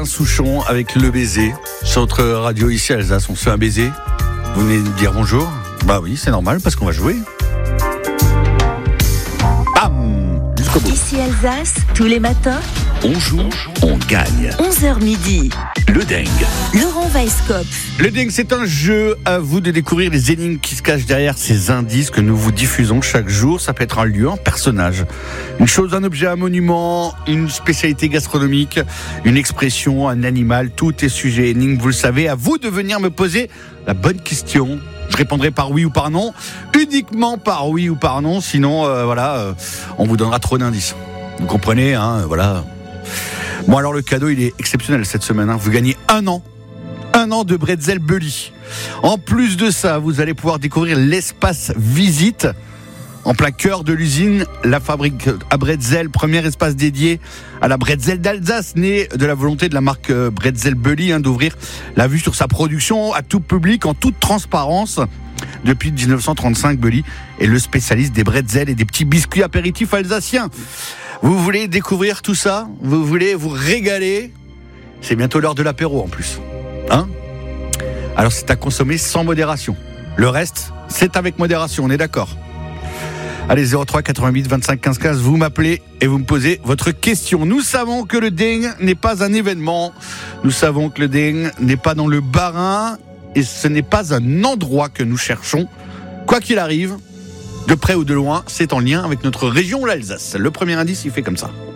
Alain Souchon avec Le Baiser. Sur notre radio ici à Alsace, on se fait un baiser. Vous venez de dire bonjour? Bah oui, c'est normal parce qu'on va jouer. Bam! Jusqu'au bout. Ici Alsace, tous les matins, On joue, on gagne. 11h midi. Le dingue. Laurent Weisskopf. Le dingue, c'est un jeu. À vous de découvrir les énigmes qui se cachent derrière ces indices que nous vous diffusons chaque jour. Ça peut être un lieu, un personnage, une chose, un objet, un monument, une spécialité gastronomique, une expression, un animal. Tout est sujet énigme, vous le savez. À vous de venir me poser la bonne question. Je répondrai par oui ou par non, uniquement par oui ou par non. Sinon, on vous donnera trop d'indices. Vous comprenez, hein, voilà. Bon, alors le cadeau, il est exceptionnel cette semaine. Vous gagnez un an de Bretzel Bully. En plus de ça, vous allez pouvoir découvrir l'espace visite en plein cœur de l'usine, la fabrique à Bretzel, premier espace dédié à la Bretzel d'Alsace, né de la volonté de la marque Bretzel Bully d'ouvrir la vue sur sa production à tout public en toute transparence. Depuis 1935, Bully est le spécialiste des bretzels et des petits biscuits apéritifs alsaciens. Vous voulez découvrir tout ça? Vous voulez vous régaler? C'est bientôt l'heure de l'apéro en plus. Alors c'est à consommer sans modération. Le reste, c'est avec modération, on est d'accord? Allez, 03 88 25 15 15, vous m'appelez et vous me posez votre question. Nous savons que le dingue n'est pas un événement. Nous savons que le dingue n'est pas dans le Bas-Rhin. Et ce n'est pas un endroit que nous cherchons. Quoi qu'il arrive, de près ou de loin, c'est en lien avec notre région, l'Alsace. Le premier indice, il fait comme ça.